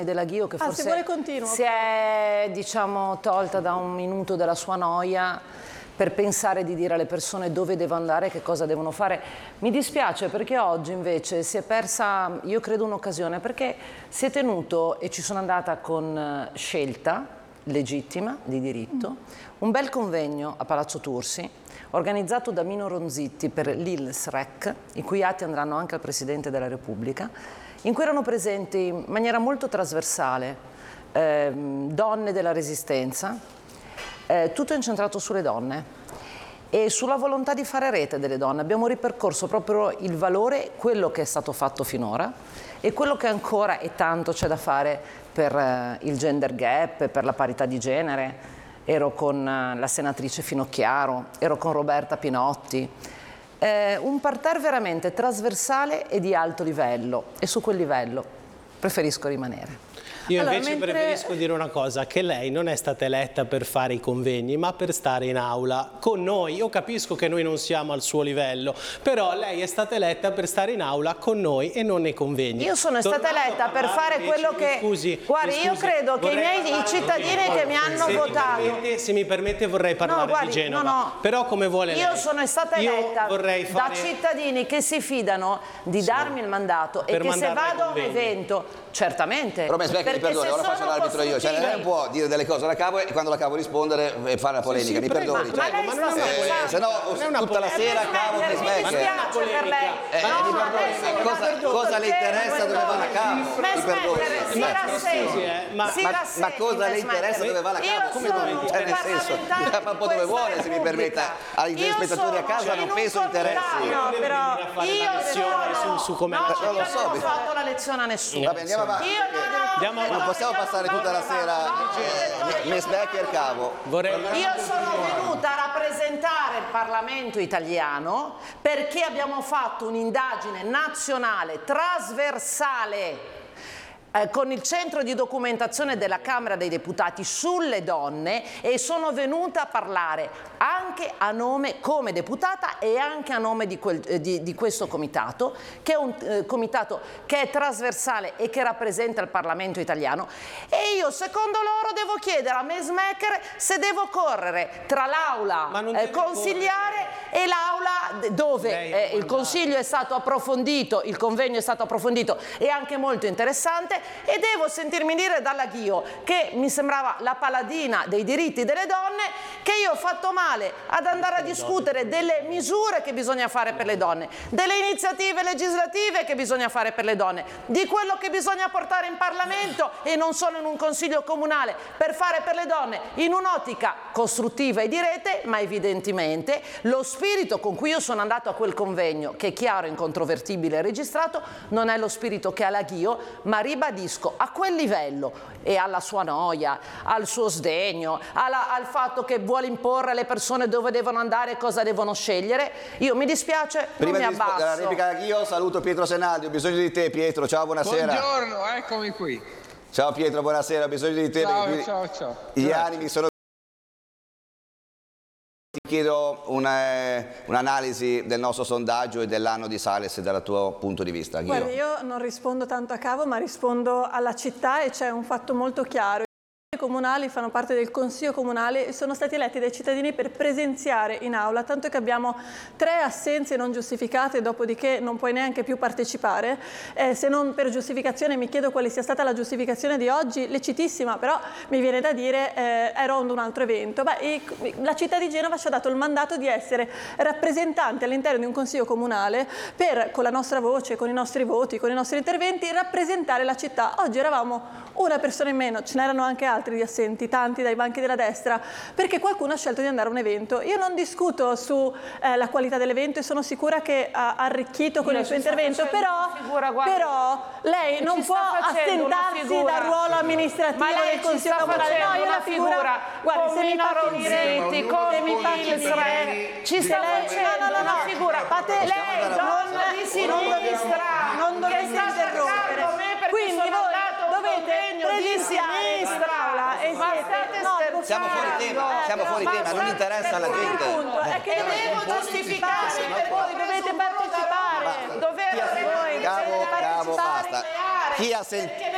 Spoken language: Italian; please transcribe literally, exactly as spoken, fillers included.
dichiarazioni della Ghio, che forse ah, se si è, diciamo, tolta da un minuto della sua noia per pensare di dire alle persone dove devo andare e che cosa devono fare. Mi dispiace perché oggi invece si è persa, io credo, un'occasione, perché si è tenuto, e ci sono andata con scelta legittima, di diritto, un bel convegno a Palazzo Tursi, organizzato da Mino Ronzitti per l'I L S R E C, i cui atti andranno anche al Presidente della Repubblica, in cui erano presenti in maniera molto trasversale eh, donne della Resistenza, eh, tutto incentrato sulle donne e sulla volontà di fare rete delle donne. Abbiamo ripercorso proprio il valore, quello che è stato fatto finora e quello che ancora e tanto c'è da fare per eh, il gender gap, per la parità di genere. Ero con la senatrice Finocchiaro, ero con Roberta Pinotti, eh, un parterre veramente trasversale e di alto livello, e su quel livello preferisco rimanere. Io Allora, invece mentre... preferisco dire una cosa, che lei non è stata eletta per fare i convegni, ma per stare in aula con noi. Io capisco che noi non siamo al suo livello, però lei è stata eletta per stare in aula con noi e non nei convegni. Io sono Tornando stata eletta per fare invece, quello che... Scusi, guardi, scusi, io credo che i miei i cittadini che mi hanno se votato... Mi permette, se mi permette vorrei parlare no, guardi, di Genova, no, no. però come vuole lei? Io sono stata eletta fare... da cittadini che si fidano di sì. darmi il mandato per e che se vado a un evento, certamente... Però mi spieghi, mi perdoni, ora faccio l'arbitro io, cioè lei non può dire delle cose alla capo e quando la capo rispondere e fare la polemica, sì, sì, mi perdoni, ma, cioè, ma lei eh, sta se no tutta la sera cavo mi mi dispiace per lei. Eh, no, mi perdoni, cosa, cosa le interessa dove va la cavo? Mi perdoni. Si rassegni, ma, si ma, rassegni, ma cosa le interessa dove va la cavo? Come non cioè, nel senso, fa un po' dove vuole, se mi permetta, ai telespettatori a casa non penso interessi. No, però io sono su come no, non lo so, non ho fatto la lezione a nessuno. Vabbè, andiamo avanti. Io non, ho, non possiamo passare tutta la sera mi specchia il cavo. Io sono venuta a rappresentare il Parlamento italiano perché abbiamo fatto un'indagine nazionale trasversale Eh, con il centro di documentazione della Camera dei Deputati sulle donne e sono venuta a parlare anche a nome, come deputata, e anche a nome di, quel, eh, di, di questo comitato, che è un eh, comitato che è trasversale e che rappresenta il Parlamento italiano. E io, secondo loro, devo chiedere a Mesmaeker se devo correre tra l'aula eh, consigliare e l'aula dove eh, il consiglio è stato approfondito, il convegno è stato approfondito e anche molto interessante. E devo sentirmi dire dalla Ghio, che mi sembrava la paladina dei diritti delle donne, che io ho fatto male ad andare a discutere delle misure che bisogna fare per le donne, delle iniziative legislative che bisogna fare per le donne, di quello che bisogna portare in Parlamento e non solo in un consiglio comunale per fare per le donne in un'ottica costruttiva e di rete, ma evidentemente lo spirito con cui io sono andato a quel convegno, che è chiaro, incontrovertibile e registrato, non è lo spirito che ha la Ghio, ma ribadisco a quel livello e alla sua noia, al suo sdegno, alla, al fatto che vuole imporre alle persone dove devono andare e cosa devono scegliere, io mi dispiace, prima non mi di abbasso. La replica io saluto Pietro Senaldi, ho bisogno di te Pietro, ciao, buonasera. Buongiorno, eccomi qui. Ciao Pietro, buonasera, ho bisogno di te. Ciao, perché ciao, ciao. Gli Grazie. animi sono... Ti chiedo un'analisi del nostro sondaggio e dell'anno di Sales dal tuo punto di vista. Guarda, io non rispondo tanto a cavo, ma rispondo alla città, e c'è un fatto molto chiaro. I comunali fanno parte del Consiglio Comunale e sono stati eletti dai cittadini per presenziare in aula, tanto che abbiamo tre assenze non giustificate, dopodiché non puoi neanche più partecipare. Eh, se non per giustificazione, mi chiedo quale sia stata la giustificazione di oggi, lecitissima, però mi viene da dire eh, ero ad un altro evento. Beh, i, la città di Genova ci ha dato il mandato di essere rappresentanti all'interno di un Consiglio Comunale per, con la nostra voce, con i nostri voti, con i nostri interventi, rappresentare la città. Oggi eravamo una persona in meno, ce n'erano anche altri di assenti, tanti dai banchi della destra, perché qualcuno ha scelto di andare a un evento. Io non discuto su eh, la qualità dell'evento e sono sicura che ha arricchito con il suo intervento, però, figura, però lei non può assentarsi dal ruolo amministrativo del Consiglio Comunale. No, io la figura, guarda, se mi fa Reti, con mi faccio dire, ci sta facendo no, no, una no, figura. fate, lei non, non dovete, non dovete interrompere. Quindi voi dovete presidiare l'aula e siete, no, siamo fuori tema, siamo fuori tema, non interessa alla gente. Il punto è che devo giustificare, voi dovete partecipare, dovete voi Cavo, cavo, basta. Chi ha sentito?